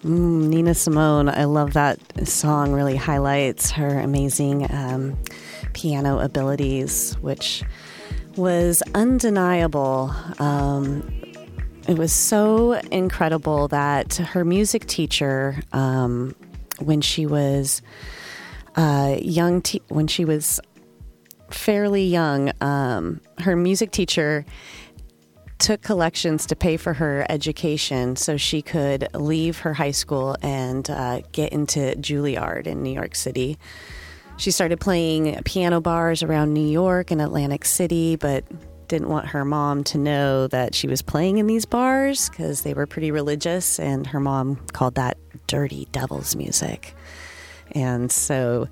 Nina Simone, I love that song. Really highlights her amazing piano abilities, which was undeniable. It was so incredible that her music teacher, when she was when she was fairly young, her music teacher took collections to pay for her education so she could leave her high school and get into Juilliard in New York City. She started playing piano bars around New York and Atlantic City, but didn't want her mom to know that she was playing in these bars because they were pretty religious, and her mom called that dirty devil's music. And so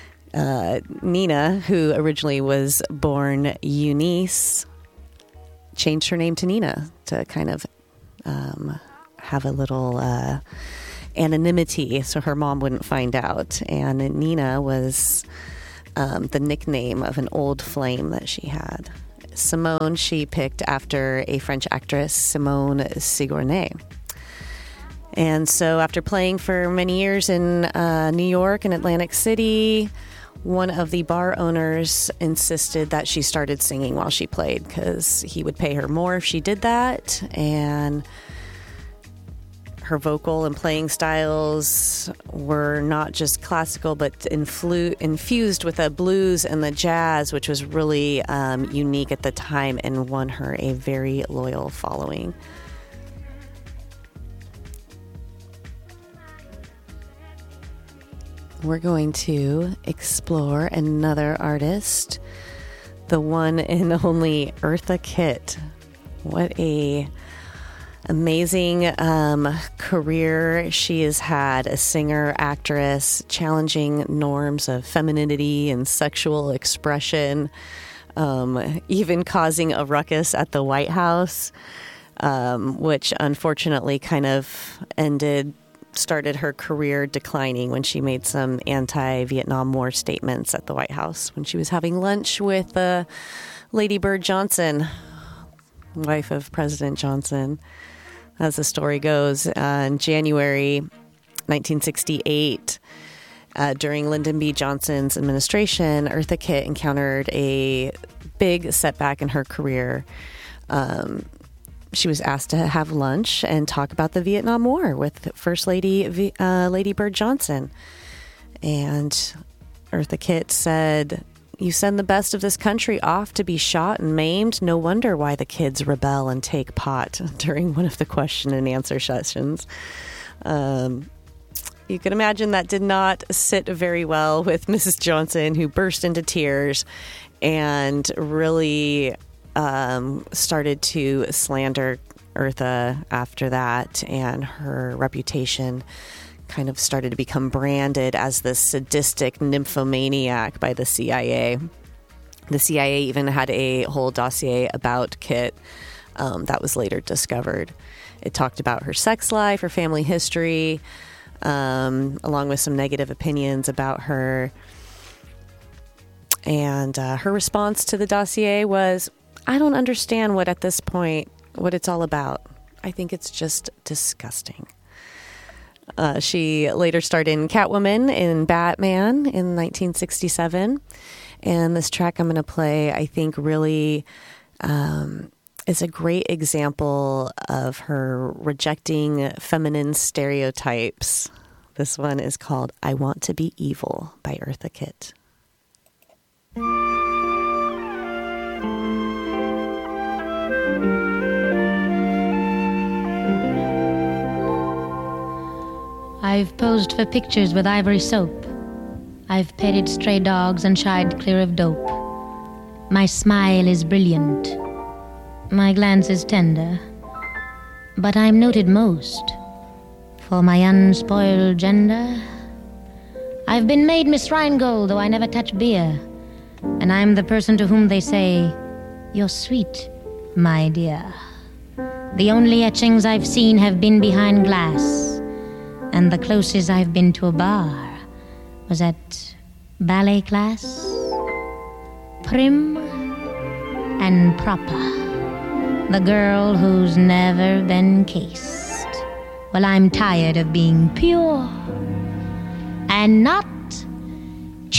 Nina, who originally was born Eunice, changed her name to Nina to kind of have a little anonymity so her mom wouldn't find out. And Nina was the nickname of an old flame that she had. Simone, she picked after a French actress, Simone Signoret. And so after playing for many years in New York and Atlantic City, one of the bar owners insisted that she started singing while she played because he would pay her more if she did that. And her vocal and playing styles were not just classical, but infused with the blues and the jazz, which was really unique at the time and won her a very loyal following. We're going to explore another artist, the one and only Eartha Kitt. What a amazing career she has had, a singer, actress, challenging norms of femininity and sexual expression, even causing a ruckus at the White House, which unfortunately kind of started her career declining when she made some anti-Vietnam War statements at the White House when she was having lunch with Lady Bird Johnson, wife of President Johnson. As the story goes, in January 1968, during Lyndon B. Johnson's administration, Eartha Kitt encountered a big setback in her career. She was asked to have lunch and talk about the Vietnam War with First Lady Lady Bird Johnson. And Eartha Kitt said, "You send the best of this country off to be shot and maimed. No wonder why the kids rebel and take pot," during one of the question and answer sessions. You can imagine that did not sit very well with Mrs. Johnson, who burst into tears and really started to slander Eartha after that, and her reputation kind of started to become branded as the sadistic nymphomaniac by the CIA. The CIA even had a whole dossier about Kitt that was later discovered. It talked about her sex life, her family history, along with some negative opinions about her. And her response to the dossier was, "I don't understand what it's all about. I think it's just disgusting." She later starred in Catwoman in Batman in 1967. And this track I'm going to play, I think, really is a great example of her rejecting feminine stereotypes. This one is called "I Want to Be Evil" by Eartha Kitt. I've posed for pictures with ivory soap. I've petted stray dogs and shied clear of dope. My smile is brilliant. My glance is tender. But I'm noted most for my unspoiled gender. I've been made Miss Rheingold, though I never touch beer. And I'm the person to whom they say, "You're sweet, my dear." The only etchings I've seen have been behind glass. And the closest I've been to a bar was at ballet class. Prim and proper, the girl who's never been cased. Well, I'm tired of being pure and not